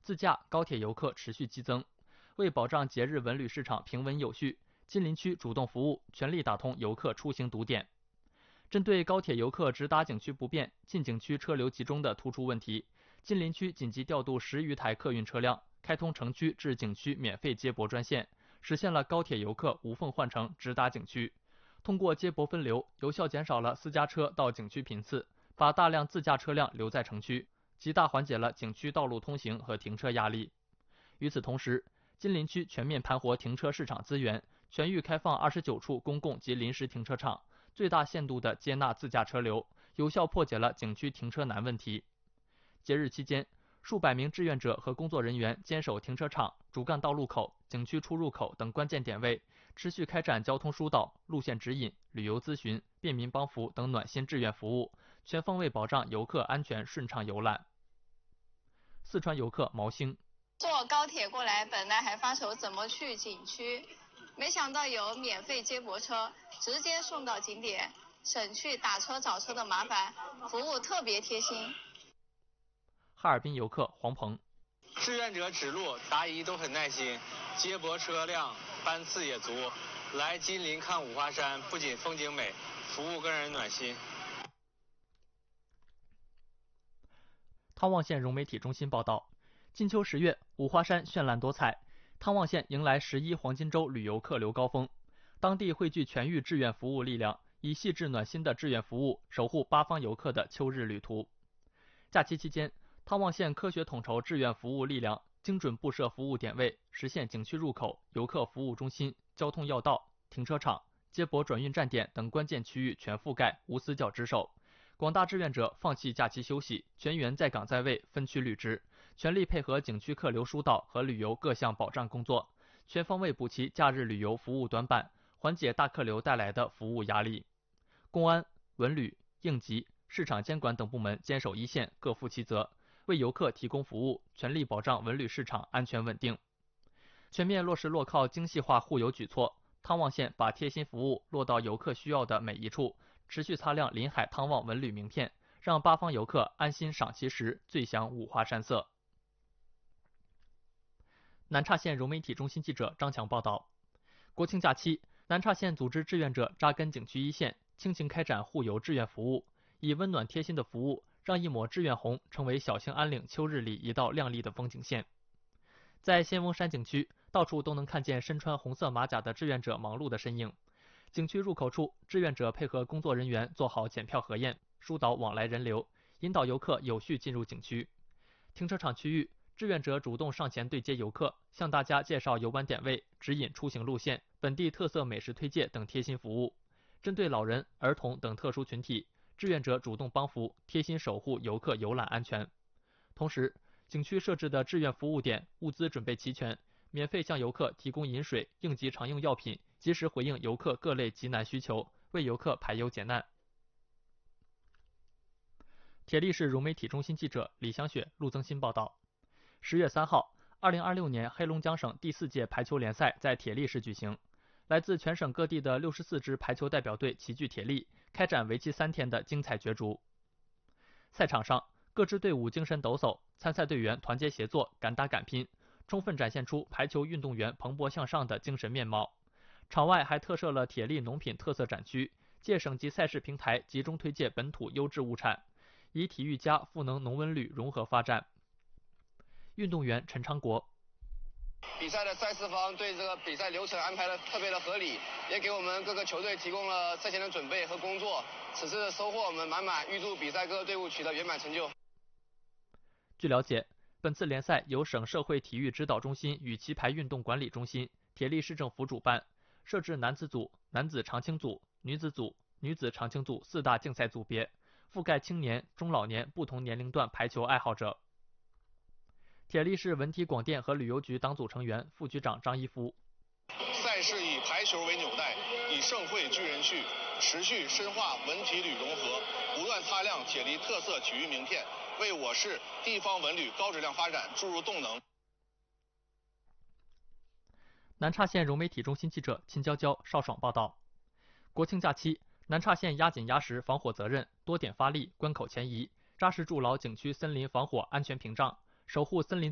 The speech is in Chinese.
自驾、高铁游客持续激增。为保障节日文旅市场平稳有序，金陵区主动服务，全力打通游客出行堵点。针对高铁游客直达景区不便、进景区车流集中的突出问题，金陵区紧急调度10余台客运车辆，开通城区至景区免费接驳专线，实现了高铁游客无缝换乘直达景区。通过接驳分流，有效减少了私家车到景区频次，把大量自驾车辆留在城区，极大缓解了景区道路通行和停车压力。与此同时，金陵区全面盘活停车市场资源，全域开放29处公共及临时停车场，最大限度地接纳自驾车流，有效破解了景区停车难问题。节日期间，数百名志愿者和工作人员坚守停车场、主干道路口、景区出入口等关键点位，持续开展交通疏导、路线指引、旅游咨询、便民帮扶等暖心志愿服务，全方位保障游客安全顺畅游览。四川游客毛兴： 坐高铁过来，本来还发愁怎么去景区，没想到有免费接驳车，直接送到景点，省去打车找车的麻烦，服务特别贴心。 哈尔滨游客黄鹏： 志愿者指路答疑都很耐心，接驳车辆班次也足。来金陵看五华山，不仅风景美，服务更让人暖心。 汤旺县融媒体中心报道，金秋10月，五华山绚烂多彩，汤旺县迎来11黄金周旅游客流高峰。当地汇聚全域志愿服务力量，以细致暖心的志愿服务守护八方游客的秋日旅途。假期期间，汤旺县科学统筹志愿服务力量，精准布设服务点位，实现景区入口、游客服务中心、交通要道、停车场、接驳转运站点等关键区域全覆盖，无死角值守。广大志愿者放弃假期休息，全员在岗在位，分区履职，全力配合景区客流疏导和旅游各项保障工作，全方位补齐假日旅游服务短板，缓解大客流带来的服务压力。公安、文旅、应急、市场监管等部门坚守一线，各负其责，为游客提供服务，全力保障文旅市场安全稳定。全面落实落靠精细化护游举措，汤旺县把贴心服务落到游客需要的每一处，持续擦亮临海汤旺文旅名片，让八方游客安心赏奇石，醉享五华山色。南岔县融媒体中心记者张强报道，国庆假期，南岔县组织志愿者扎根景区一线，倾情开展护游志愿服务，以温暖贴心的服务，让一抹志愿红成为小兴安岭秋日里一道亮丽的风景线。在仙翁山景区，到处都能看见身穿红色马甲的志愿者忙碌的身影。景区入口处，志愿者配合工作人员做好检票核验，疏导往来人流，引导游客有序进入景区。停车场区域，志愿者主动上前对接游客，向大家介绍游玩点位、指引出行路线、本地特色美食推介等贴心服务。针对老人、儿童等特殊群体，志愿者主动帮扶，贴心守护游客游览安全。同时，景区设置的志愿服务点物资准备齐全，免费向游客提供饮水、应急常用药品，及时回应游客各类急难需求，为游客排忧解难。铁力市融媒体中心记者李香雪、陆增新报道，10月3号，2026年黑龙江省第4届排球联赛在铁力市举行。来自全省各地的64支排球代表队齐聚铁力，开展为期3天的精彩角逐。赛场上，各支队伍精神抖擞，参赛队员团结协作，敢打敢拼，充分展现出排球运动员蓬勃向上的精神面貌。场外还特设了铁力农品特色展区，借省级赛事平台集中推介本土优质物产，以体育加赋能农文旅融合发展。运动员陈昌国： 比赛的赛事方对这个比赛流程安排的特别的合理，也给我们各个球队提供了赛前的准备和工作。此次收获我们满满，预祝比赛各个队伍取得圆满成就。 据了解，本次联赛由省社会体育指导中心与棋牌运动管理中心、铁力市政府主办，设置男子组、男子长青组、女子组、女子长青组4大竞赛组别，覆盖青年、中老年不同年龄段排球爱好者。铁力市文体广电和旅游局党组成员、副局长张一夫： 赛事以排球为纽带，以盛会聚人趣，持续深化文体旅融合，不断擦亮铁力特色体育名片，为我市地方文旅高质量发展注入动能。 南岔县融媒体中心记者秦娇娇、邵爽报道，国庆假期，南岔县压紧压实防火责任，多点发力，关口前移，扎实筑牢景区森林防火安全屏障，守护森林